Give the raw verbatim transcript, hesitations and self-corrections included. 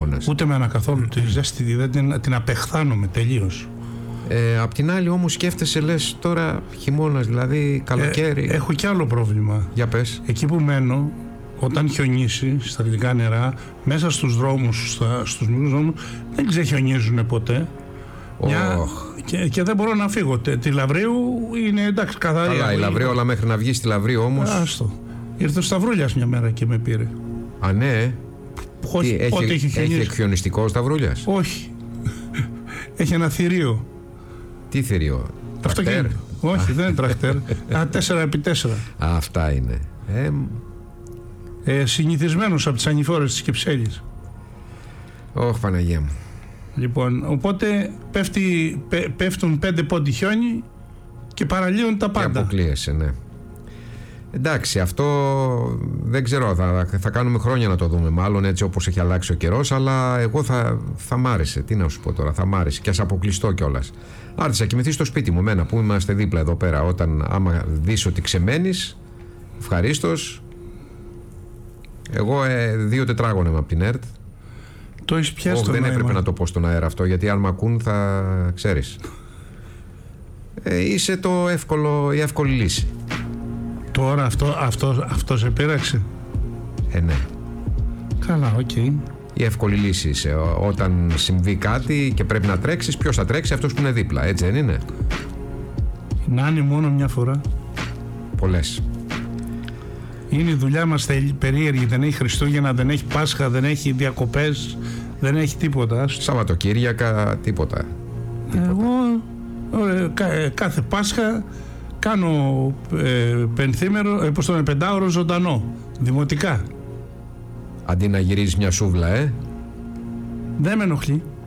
χειμώνας. Ούτε με ένα καθόλου. Τη ζέστη δεν την, την απεχθάνομαι τελείως. Ε, απ' την άλλη όμως σκέφτεσαι, λες τώρα χειμώνας, δηλαδή καλοκαίρι. Ε, έχω κι άλλο πρόβλημα. Για πες. Εκεί που μένω, όταν χιονίσει στα γλυκά νερά, μέσα στους δρόμους, στα, στους μικρούς δρόμους, δεν ξεχιονίζουν ποτέ. Oh. Μια, και, και δεν μπορώ να φύγω. Τε, τη Λαβρίου είναι εντάξει καθαρή. Καλά, η Λαβρίου, αλλά μέχρι να βγει στη Λαβρίου όμως. Άστο. Ήρθε ο Σταυρούλιας μια μέρα και με πήρε. Α, ναι. Τι, έχει, πότε έχει, έχει εκχιονιστικό ο Σταυρούλιας? Όχι. Έχει ένα θηρίο. Τι θηρίο? Αυτοκίνητο. Όχι, δεν είναι τρακτέρ. τέσσερα επί τέσσερα. Αυτά είναι. Ε, ε, συνηθισμένος από τις ανηφόρες της Κυψέλης. Όχι, Παναγία μου. Λοιπόν, οπότε πέφτει, πέ, πέφτουν πέντε πόντι χιόνι και παραλύουν τα πάντα. Και αποκλείεσαι, ναι. Εντάξει, αυτό δεν ξέρω, θα, θα κάνουμε χρόνια να το δούμε μάλλον, έτσι όπως έχει αλλάξει ο καιρός, αλλά εγώ θα, θα μ' άρεσε, τι να σου πω τώρα, θα μ' άρεσε και ας αποκλειστώ κιόλας. Άρχισα να κοιμηθεί στο σπίτι μου, μένα που είμαστε δίπλα εδώ πέρα, όταν άμα δεις ότι ξεμένεις, ευχαρίστως. Εγώ ε, δύο τετράγωνα είμαι από την ΕΡΤ. Το έχεις πιάσει. Όχι, δεν έπρεπε νόημα να το πω στον αέρα αυτό, γιατί αν μ' ακούν θα ξέρεις. Ε, είσαι το εύκολο, η εύκολη λύση. Τώρα αυτό, αυτό, αυτό σε πείραξε? Ε, ναι. Καλά, οκ. Okay. Η εύκολη λύση είσαι. Όταν συμβεί κάτι και πρέπει να τρέξεις, ποιος θα τρέξει? Αυτός που είναι δίπλα, έτσι δεν είναι? Να είναι μόνο μια φορά. Πολλές. Είναι η δουλειά μας περίεργη. Δεν έχει Χριστούγεννα, δεν έχει Πάσχα, δεν έχει διακοπές, δεν έχει τίποτα. Σαββατοκύριακα, τίποτα. Εγώ ε, κάθε Πάσχα κάνω ε, πενθήμερο, ε, πώς το είναι, πεντάωρο ζωντανό, δημοτικά. Αντί να γυρίζεις μια σούβλα, ε. Δεν με ενοχλεί.